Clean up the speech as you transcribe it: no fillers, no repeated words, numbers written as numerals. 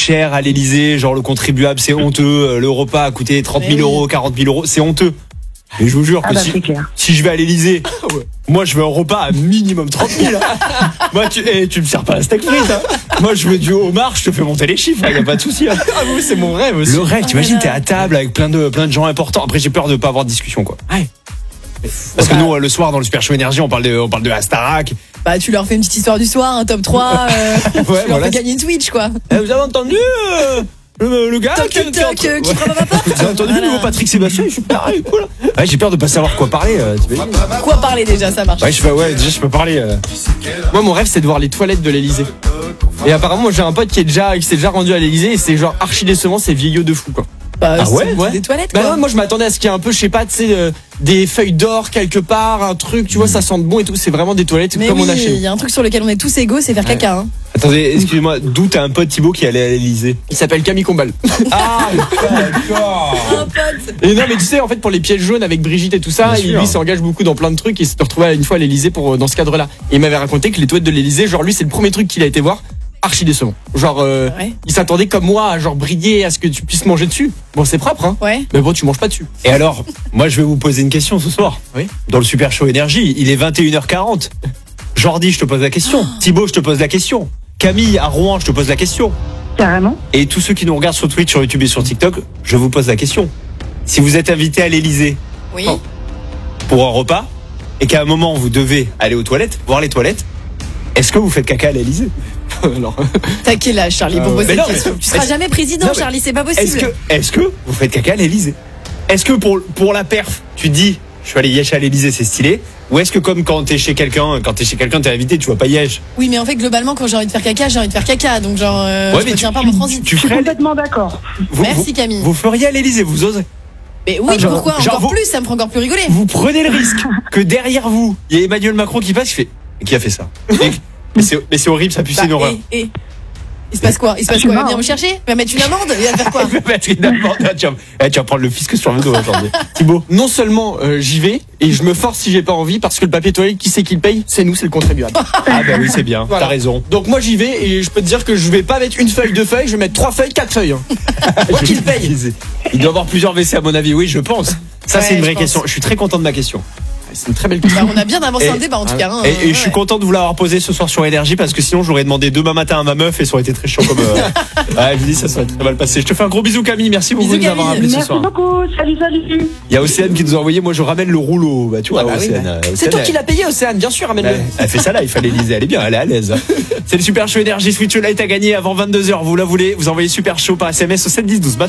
cher à l'Elysée, genre le contribuable c'est honteux, le repas a coûté 30 000 euros, 40 000 euros, c'est honteux. Mais je vous jure que si je vais à l'Elysée, moi je veux un repas à minimum 30 000. Moi tu me sers pas un steak frites. Moi je veux du homard, je te fais monter les chiffres, y a pas de souci. Ah oui, c'est mon rêve aussi. Le rêve, t'imagines, t'es à table avec plein de gens importants. Après j'ai peur de pas avoir de discussion quoi. Ouais. Parce que nous le soir dans le Super Show Énergie, on parle de la Starac. Bah tu leur fais une petite histoire du soir, un top 3, tu leur fais gagner une Switch quoi. Vous avez entendu le gars qui frappe à ma porte. Vous avez entendu le nouveau Patrick Sébastien, je suis pareil, cool. Ouais, j'ai peur de pas savoir quoi parler. Quoi parler déjà, ça marche. Déjà je peux parler. Moi mon rêve c'est de voir les toilettes de l'Elysée. Et apparemment moi j'ai un pote qui s'est déjà rendu à l'Elysée et c'est genre archi décevant, c'est vieillot de fou quoi. Bah, c'est des toilettes quoi. Bah ouais, moi je m'attendais à ce qu'il y ait un peu, je sais pas, tu sais, des feuilles d'or quelque part, un truc, tu vois, ça sent bon et tout. C'est vraiment des toilettes comme on achète. Il y a un truc sur lequel on est tous égaux, c'est faire caca. Hein. Attendez, excusez-moi, d'où t'as un pote Thibaut qui allait à l'Elysée? Il s'appelle Camille Combal. Ah d'accord. Un pote. Et non mais tu sais, en fait pour les pièges jaunes avec Brigitte et tout ça, lui s'engage beaucoup dans plein de trucs. Il s'est retrouvé une fois à l'Elysée dans ce cadre-là. Et il m'avait raconté que les toilettes de l'Elysée, genre lui c'est le premier truc qu'il a été voir. Archi décevant. Genre, il s'attendait comme moi à genre briller, à ce que tu puisses manger dessus. Bon, c'est propre, hein. Ouais. Mais bon, tu manges pas dessus. Et alors, moi je vais vous poser une question ce soir. Oui. Dans le Super Show Énergie, il est 21h40. Jordi, je te pose la question. Thibaut, je te pose la question. Camille, à Rouen, je te pose la question. Carrément. Et tous ceux qui nous regardent sur Twitch, sur YouTube et sur TikTok, je vous pose la question. Si vous êtes invité à l'Elysée pour un repas, et qu'à un moment vous devez aller aux toilettes, voir les toilettes, est-ce que vous faites caca à l'Elysée? Alors. T'as quel âge, Charlie, pour poser cette question? Tu seras jamais président, Charlie, c'est pas possible. Est-ce que vous faites caca à l'Elysée? Est-ce que pour la perf, tu dis, je suis allé yesh à l'Elysée, c'est stylé? Ou est-ce que comme quand t'es chez quelqu'un, t'es invité, tu vas pas yesh? Oui, mais en fait, globalement, quand j'ai envie de faire caca, j'ai envie de faire caca. Donc, genre, je retiens pas mon transit. Je suis complètement d'accord. Merci, Camille. Vous feriez à l'Elysée, vous osez? Mais oui, pourquoi encore plus? Ça me fera encore plus rigoler. Vous prenez le risque que derrière vous, il y a Emmanuel Macron qui passe, qui fait, qui a fait ça? Mais c'est horrible, ça pue, c'est une horreur. Il se passe quoi? Il va venir me chercher? Il va mettre une amende? Il va faire quoi? Il va mettre une amende. Tu vas prendre le fisc sur le dos aujourd'hui. Thibaut, non seulement j'y vais, et je me force si j'ai pas envie, parce que le papier toilette, qui c'est qui le paye? C'est nous, c'est le contribuable. Ah bah oui, c'est bien, voilà. T'as raison. Donc moi j'y vais, et je peux te dire que je vais pas mettre une feuille, 2 feuilles, je vais mettre 3 feuilles, 4 feuilles. Moi qui le paye. Il doit y avoir plusieurs WC à mon avis, oui, je pense. Ça c'est une vraie question. Je suis très content de ma question. C'est une très belle question. On a bien avancé un débat en tout cas. Hein, et je suis content de vous l'avoir posé ce soir sur Énergie parce que sinon j'aurais demandé demain matin à ma meuf et ça aurait été très chiant comme. Ouais, je dis ça serait très mal passé. Je te fais un gros bisou Camille, merci beaucoup de nous avoir appelé ce soir. Merci beaucoup, salut. Il y a Océane qui nous a envoyé, moi je ramène le rouleau. Bah tu vois, Océane. C'est toi qui l'as payé Océane, bien sûr, ramène-le. Elle fait ça là, il fallait l'Elysée, elle est bien, elle est à l'aise. C'est le Super Show Énergie Switch Light à gagner avant 22h, vous la voulez, vous envoyez Super Show par SMS au 7 10 12.